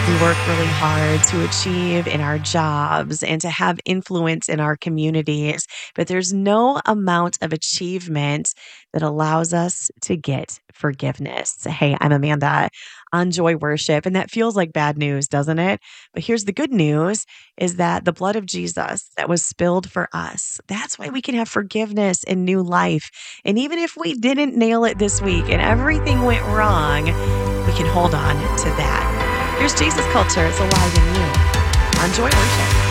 We work really hard to achieve in our jobs and to have influence in our communities, but there's no amount of achievement that allows us to get forgiveness. Hey, I'm Amanda on Joy Worship, and that feels like bad news, doesn't it? But here's the good news is that the blood of Jesus that was spilled for us, that's why we can have forgiveness and new life. And even if we didn't nail it this week and everything went wrong, we can hold on to that. Here's Jesus Culture. It's alive in you on Joy Worship.